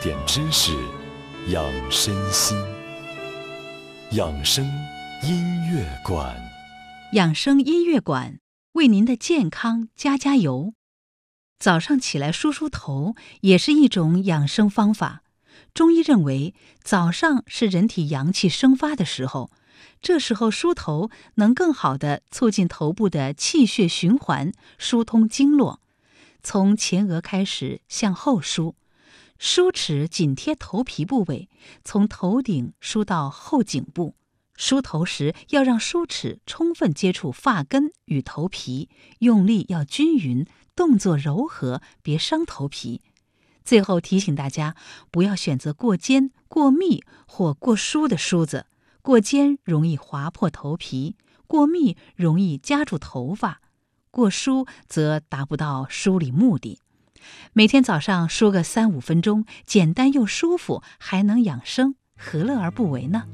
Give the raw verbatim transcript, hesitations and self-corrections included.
点知识，养身心。养生音乐馆， 养生音乐馆为您的健康加加油。早上起来梳梳头也是一种养生方法。中医认为，早上是人体阳气生发的时候，这时候梳头能更好地促进头部的气血循环，疏通经络。从前额开始向后梳，梳齿紧贴头皮部位，从头顶梳到后颈部。梳头时要让梳齿充分接触发根与头皮，用力要均匀，动作柔和，别伤头皮。最后提醒大家，不要选择过尖、过密或过疏的梳子，过尖容易划破头皮，过密容易夹住头发，过疏则达不到梳理目的。每天早上梳个三五分钟，简单又舒服，还能养生，何乐而不为呢？